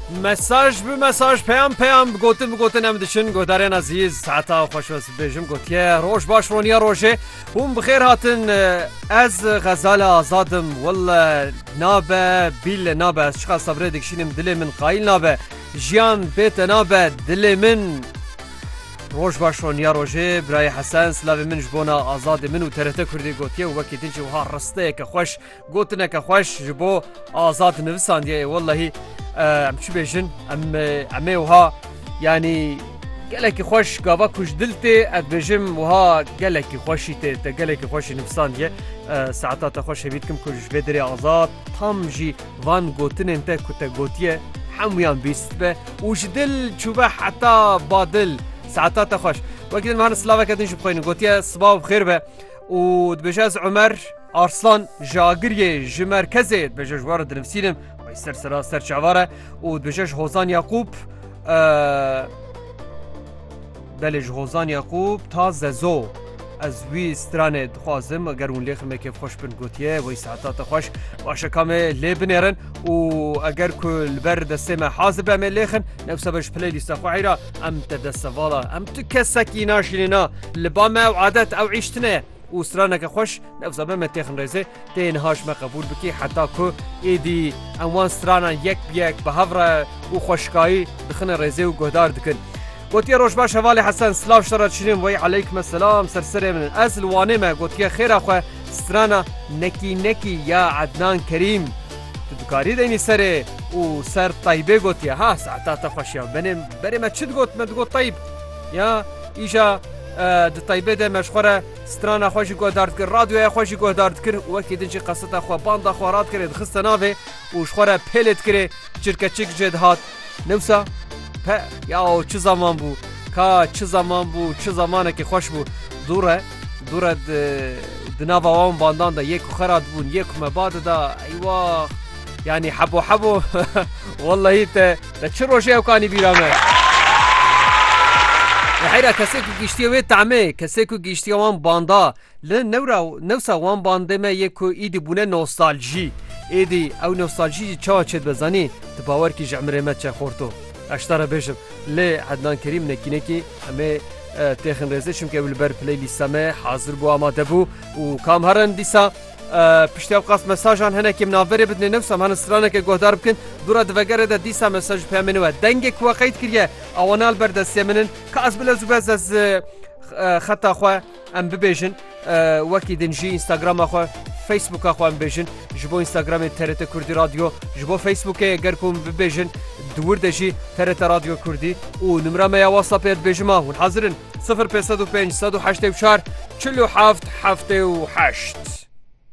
مساج به مساج پیام بگوتن ام دشن گودارین عزیز ساعتا خوش وس بجم گوتیه روش باش رونیا روشه هم بخیر هاتن از غزال آزادم والله نابه بیل نابه از چقدر صبره دکشینم دل من قایل نابه جیان بیت نابه دل من روش باش رونیا روشه برای حسن سلاوی من جبونا آزاد من و ترته کردی گوتیه و وکی دنجی وها رسته که خوش گوتنه که خوش جبو آزاد نویساندیه والله ام چی بیشن ام وها يعني قالك خوش قابا كوش دلتي ادبجم وها قالك خوشي تا قالك خوشي نفسان دي ساعات خوش بيتكم كوش بدري آزاد طمجي وان قوتن انت كنت قوتيه حميان بيستبه وجدل شوبه حتى بادل ساعات خوش وقت ما سلاوه كدن شو بخوين قوتيه صباح بخير به ودبجاز عمر ارسلان جاگریه جمرکزه دبجاج وارد نفسینم سر شعواره و دبجاج هوزان یعقوب بلج هوزان یعقوب تا ززو از وی استرانه دخوازم اگر اون لیخ مکیف خوش بن گوتیه و ساعتات خوش باشه کامه لی بنیرن و اگر کل بر دسته ما حاضر به لیخن نفسه بش پلی لیست خوعیرا ام تدست والا ام تو کسکی ناشیلینا لبامه و عادت او عیشتنه و سرانك خوش نفس ما تاخن رزه تنهاش ما قبول بكي حتى كو ايدي انوان سرانا يك بيك بهفره و خوشكاي دخن رزه و گهدار دكن قلت يا روش باش حوالي حسن سلاو شرط شنين وي عليكم السلام سرسري من ازل وانما قلت يا خير اخو سرانا نكي يا عدنان كريم تدكاري ديني سري و سر طيبه قلت يا ها ساعتات خوش يا بنم بري ما تشد قلت ما تقول طيب يا ايجا د طيبه ده مشخوره سترانا خوشي گودارد کر رادیو خوشي گودارد کر وکی دنچ قصه خو باند خورات کرد خسته ناوه و شخوره پلت کر چرکچک جد هات نوسا یا چه زمان بو کا چه زمان بو چه زمانه که خوش بو دوره دناوا وان باندان ده یک خرات بون یک مباد ده ایوا يعني حبو والله ته چه روشه کانی بیرامه حيرا كسيكو جيشتيا وي تعمي كسيكو جيشتيا وان باندا لن نوسا وان باندا ما يكو ايدي بونه نوستالجي ايدي او نوستالجي چا چد بزاني تباور كي جعمره ما چه خورتو اشترى بيشم لي عدنان كريم نكينكي امي تاخن رزشم كي بالبر بلاي ليسامه حاضر بو اماده بو وكام هرن ديسا پشتی اوقات مساجان هنه که مناوره بدن نفسم هن سرانه که گهدار بکن دورا دوگره ده دیسا مساج پیامنه و دنگ کو قید کریه اوانال بر دست منن که از بلا زوبز از خطا خو ام ببیجن وکی دنجی اینستاگرام خو فیسبوک خو ام ببیجن جبو اینستاگرام ترت کردی رادیو جبو فیسبوک اگر کوم ببیجن دور دجی ترت رادیو کردی و نمره ما واتساپ بجما و حاضرن 0505 184 47 78